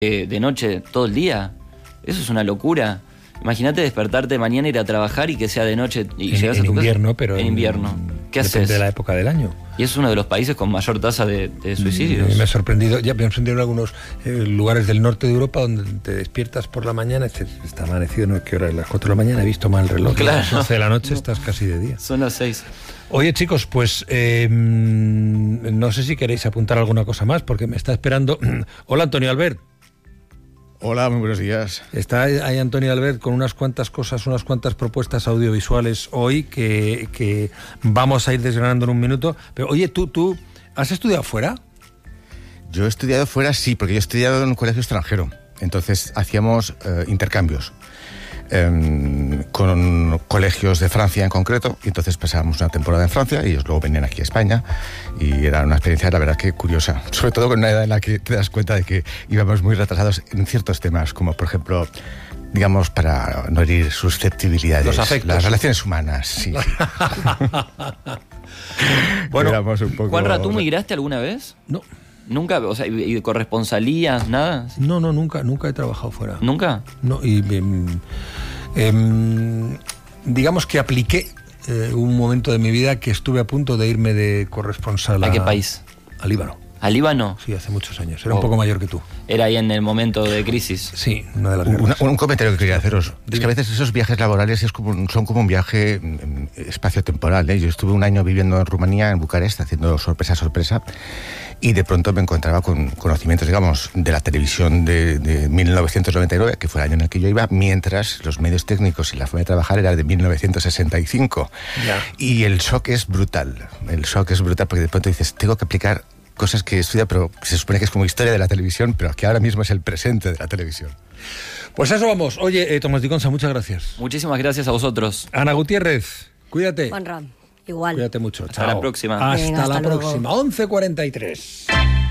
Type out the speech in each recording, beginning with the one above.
de noche todo el día. Eso es una locura. Imagínate despertarte mañana, ir a trabajar y que sea de noche y llegas a tu invierno, casa. pero en invierno. ¿Qué haces? Depende de la época del año. Y es uno de los países con mayor tasa de suicidios. Me ha sorprendido, ya me han sorprendido en algunos lugares del norte de Europa donde te despiertas por la mañana, está amanecido, no sé qué hora, a las 4 de la mañana, he visto mal el reloj. Claro. A las 12 de la noche estás casi de día. Son las 6. Oye, chicos, pues no sé si queréis apuntar alguna cosa más, porque me está esperando. Hola, Antonio Albert. Hola, muy buenos días. Está ahí Antonio Albert con unas cuantas cosas, unas cuantas propuestas audiovisuales hoy que vamos a ir desgranando en un minuto. Pero oye, ¿tú has estudiado fuera? Yo he estudiado fuera, sí, porque yo he estudiado en un colegio extranjero. Entonces hacíamos intercambios con colegios de Francia en concreto, y entonces pasábamos una temporada en Francia y ellos luego venían aquí a España y era una experiencia, la verdad, que curiosa, sobre todo con una edad en la que te das cuenta de que íbamos muy retrasados en ciertos temas, como por ejemplo, digamos, para no herir susceptibilidades, los afectos, las relaciones humanas, sí. Bueno, Juanra, ¿tú migraste alguna vez? No. ¿Nunca? O sea, ¿y de corresponsalías, nada? No, nunca he trabajado fuera. ¿Nunca? No, y digamos que apliqué un momento de mi vida que estuve a punto de irme de corresponsal. ¿A qué país? A Líbano. ¿A Líbano? Sí, hace muchos años. Era un poco mayor que tú. ¿Era ahí en el momento de crisis? Sí, una de las guerras. Un comentario que quería haceros. Es que a veces esos viajes laborales son como un viaje espacio-temporal, ¿eh? Yo estuve un año viviendo en Rumanía, en Bucarest, haciendo sorpresa, y de pronto me encontraba con conocimientos, digamos, de la televisión de 1999, que fue el año en el que yo iba, mientras los medios técnicos y la forma de trabajar era de 1965. Ya. Y el shock es brutal. Porque de pronto dices, tengo que aplicar cosas que he estudiado, pero se supone que es como historia de la televisión, pero que ahora mismo es el presente de la televisión. Pues a eso vamos. Oye, Tomás Diconsa, muchas gracias. Muchísimas gracias a vosotros. Ana Gutiérrez, cuídate. Juanra, igual. Cuídate mucho. Hasta Chao. la próxima. Venga, Hasta la luego. próxima. 11:43.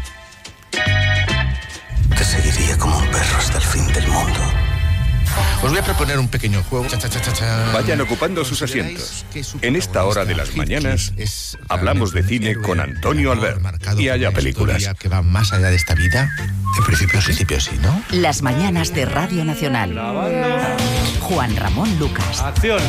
Te seguiría como un perro hasta el fin del mundo. Os voy a proponer un pequeño juego. Vayan ocupando sus asientos. En esta hora de las mañanas hablamos de cine con Antonio Albert. Y haya películas. Que va más allá de esta vida. En principio sí. Sí, ¿no? Las mañanas de Radio Nacional. Juan Ramón Lucas. Acción.